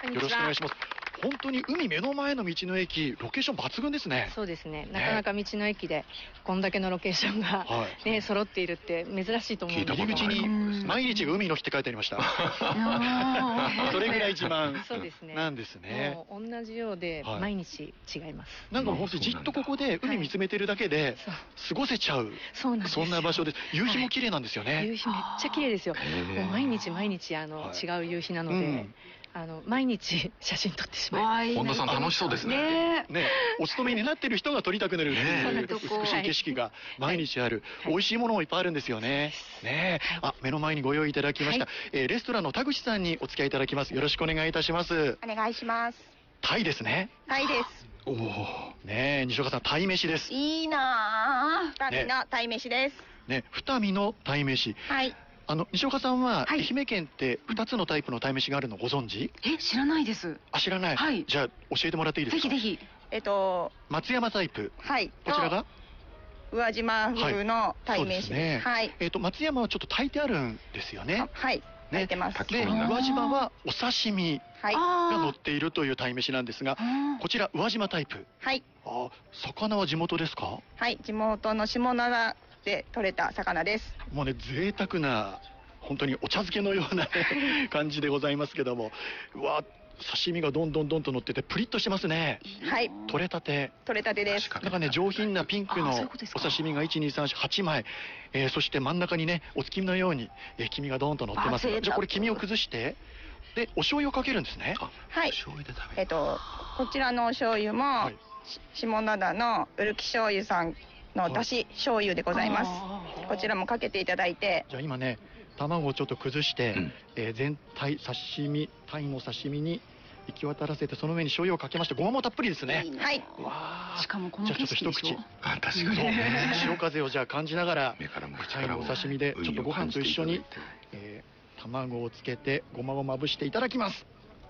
よろしくお願いします。本当に海目の前の道の駅、ロケーション抜群ですね。 そうですね。なかなか道の駅でこんだけのロケーションがね揃っているって珍しいと思うんですけど。 入り口に毎日が海の日って書いてありました。それぐらい自慢なんですね。 もう同じようで毎日違います。 なんか本当にじっとここで海見つめてるだけで過ごせちゃう。そんな場所です。夕日も綺麗なんですよね。 夕日めっちゃ綺麗ですよ。もう毎日違う夕日なので。毎日写真撮ってしまう。 本田さん楽しそうですね。 お勤めになってる人が撮りたくなる美しい景色が毎日ある。美味しいものもいっぱいあるんですよね。目の前にご用意いただきました。レストランの田口さんにお付き合いいただきます。よろしくお願いいたします。 お願いします。 タイですね。 タイです。 おお、ねえ、西岡さん、タイ飯です。 いいなあ。二見のタイ飯です。 ね、二見のタイ飯。 はい。 西岡さんは愛媛県って2つのタイプの鯛めしがあるのご存知？ 知らないです。 知らない。じゃあ教えてもらっていいですか？ ぜひぜひ。 松山タイプ。 はい。 こちらが宇和島風の鯛めしです。はい。 松山はちょっと炊いてあるんですよね。 はい。炊いてます。 で、宇和島はお刺身が乗っているという鯛めしなんですが、こちら宇和島タイプ。 はい。 魚は地元ですか？ はい、地元の下灘で取れた魚です。 もうね、贅沢な本当にお茶漬けのような感じでございますけども、うわ、刺身がどんどん乗っててプリッとしてますね。 はい。 取れたてです。 なんかね、上品なピンクのお刺身が1、2、3、4、8枚、そして真ん中にね、お月見のように黄身がどんと乗ってます。じゃあこれ黄身を崩してでお醤油をかけるんですね。 はい。こちらのお醤油も下灘のうるき醤油さんのだし醤油でございます。こちらもかけていただいて。 じゃあ今ね、卵をちょっと崩して、全体刺身、鯛の刺身に行き渡らせて、その上に醤油をかけまして、ごまもたっぷりですね。 はい。 しかもこの景色でしょ。 じゃあちょっと一口。確かに。潮風をじゃあ感じながら、鯛のお刺身でちょっとご飯と一緒に卵をつけてごまをまぶしていただきます。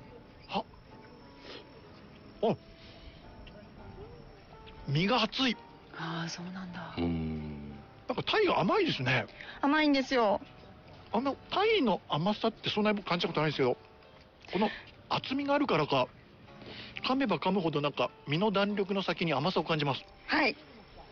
身が厚い。 そうなんだ。 なんか鯛が甘いですね。 甘いんですよ。 鯛の甘さってそんなに感じたことないんですけど、この厚みがあるからか、噛めば噛むほどなんか身の弾力の先に甘さを感じます。 はい。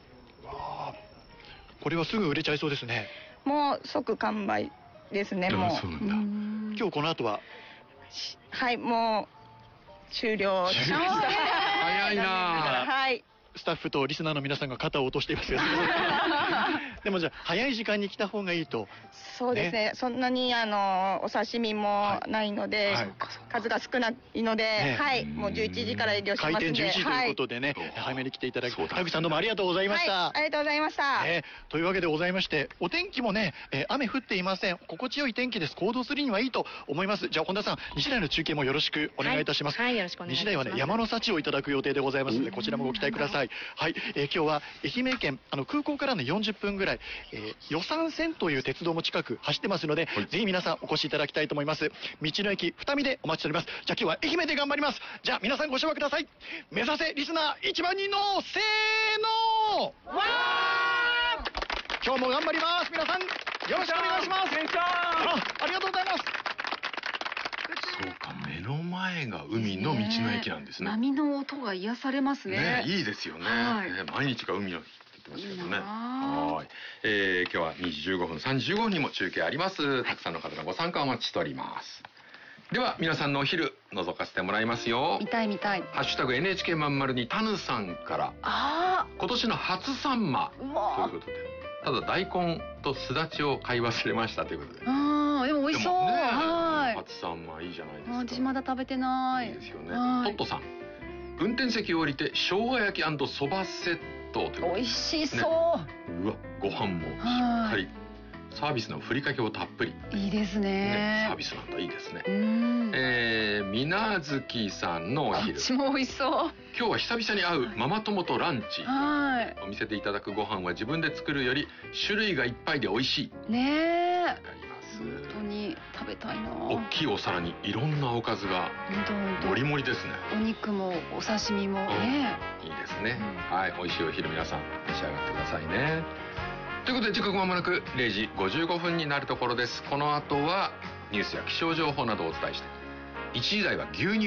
これはすぐ売れちゃいそうですね。 もう即完売ですね。もう。 今日この後は。 はい、もう終了しました。 早いな。 はい。 スタッフとリスナーの皆さんが肩を落としていますよ。でもじゃあ早い時間に来た方がいいと。 そうですね。そんなにお刺身もないので、数が少ないので、はい、もう11時から営業しますので。 開店11時ということでね、早めに来ていただき、田口さんどうもありがとうございました。 ありがとうございました。 というわけでございまして、お天気もね、雨降っていません。心地よい天気です。行動するにはいいと思います。じゃあ本田さん、西台の中継もよろしくお願いいたします。 はい、よろしくお願いします。 西台はね、山の幸をいただく予定でございますので、こちらもご期待ください。はい、今日は愛媛県空港からの40分ぐらい、予讃線という鉄道も近く走ってますので、ぜひ皆さんお越しいただきたいと思います。道の駅二見でお待ちしております。じゃあ今日は愛媛で頑張ります。じゃあ皆さんご唱和ください。目指せリスナー1万人のせーのわー。今日も頑張ります。皆さんよろしくお願いします。ありがとうございます。 そうか、目の前が海の道の駅なんですね。 波の音が癒されますね。 いいですよね。毎日が海の日って言ってましたけどね。今日は2時15分35分にも中継あります。たくさんの方のご参加お待ちしております。では皆さんのお昼覗かせてもらいますよ。 見たい。 ハッシュタグ NHK まんまるにタヌさんから、今年の初サンマということで、ただ大根とすだちを買い忘れましたということで。 でも美味しそう。 初サンマいいじゃないですか。 私まだ食べてない。 いいですよね。トットさん、運転席を降りて生姜焼き&そばセットということで。 美味しそう。 うわ、ご飯もしっかり。サービスのふりかけをたっぷり。 いいですね。 サービスなんだ、いいですね。みなずきさんのお昼。 私も美味しそう。 今日は久々に会うママ友とランチ。お店でいただくご飯は自分で作るより種類がいっぱいで美味しい。 ねえ。 わかります。 本当に食べたいな。 大きいお皿にいろんなおかずがもりもりですね。 お肉もお刺身もね。 いいですね。はい、美味しいお昼皆さん召し上がってくださいね。ということで時刻まもなく0時55分になるところです。この後はニュースや気象情報などをお伝えして、1時台は牛乳